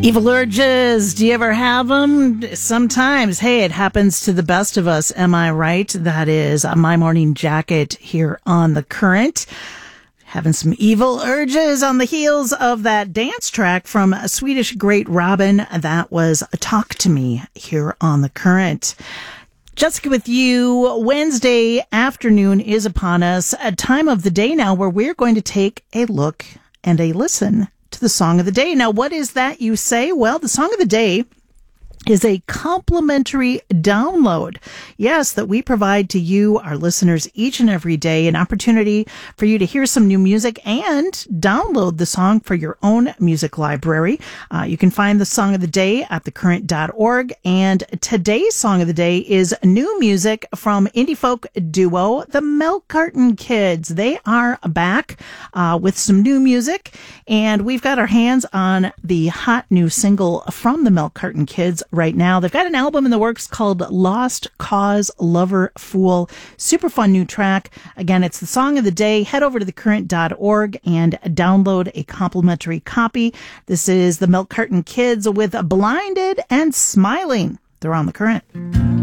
Evil urges, do you ever have them? Sometimes. Hey, it happens to the best of us. Am I right? That is My Morning Jacket here on The Current. Having some evil urges on the heels of that dance track from Swedish great Robin. That was Talk to Me here on The Current. Jessica with you. Wednesday afternoon is upon us. A time of the day now where we're going to take a look and a listen to the song of the day. Now, what is that, you say? Well, the song of the day is a complimentary download. Yes, that we provide to you, our listeners, each and every day, an opportunity for you to hear some new music and download the song for your own music library. You can find the song of the day at thecurrent.org. And today's song of the day is new music from indie folk duo, the Milk Carton Kids. They are back with some new music, and we've got our hands on the hot new single from the Milk Carton Kids right now. They've got an album in the works called Lost Cause Lover Fool. Super fun new track. Again, it's the song of the day. Head over to thecurrent.org and download a complimentary copy. This is the Milk Carton Kids with Blinded and Smiling. They're on The Current.